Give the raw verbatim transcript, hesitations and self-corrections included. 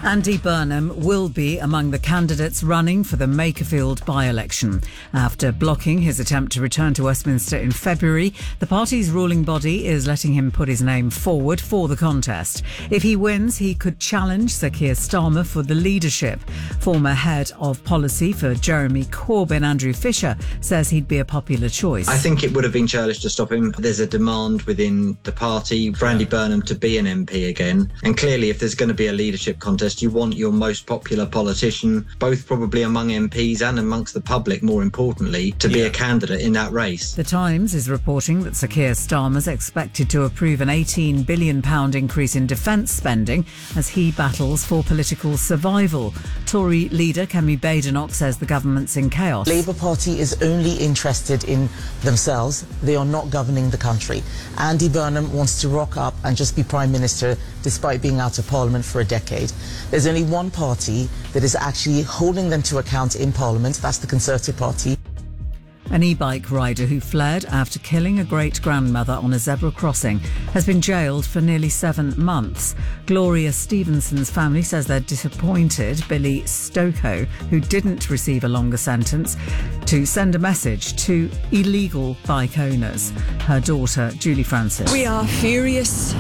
Andy Burnham will be among the candidates running for the Makerfield by-election. After blocking his attempt to return to Westminster in February, the party's ruling body is letting him put his name forward for the contest. If he wins, he could challenge Sir Keir Starmer for the leadership. Former head of policy for Jeremy Corbyn, Andrew Fisher, says he'd be a popular choice. I think it would have been churlish to stop him. There's a demand within the party for Andy Burnham to be an M P again. And clearly, if there's going to be a leadership contest, you want your most popular politician, both probably among M Ps and amongst the public, more importantly, to be yeah. a candidate in that race. The Times is reporting that Sir Keir Starmer's expected to approve an eighteen billion pounds increase in defence spending as he battles for political survival. Tory leader Kemi Badenoch says the government's in chaos. Labour Party is only interested in themselves. They are not governing the country. Andy Burnham wants to rock up and just be Prime Minister despite being out of Parliament for a decade. There's only one party that is actually holding them to account in Parliament. That's the Conservative Party. An e-bike rider who fled after killing a great-grandmother on a zebra crossing has been jailed for nearly seven months. Gloria Stevenson's family says they're disappointed Billy Stoko, who didn't receive a longer sentence, to send a message to illegal bike owners. Her daughter, Julie Francis. We are furious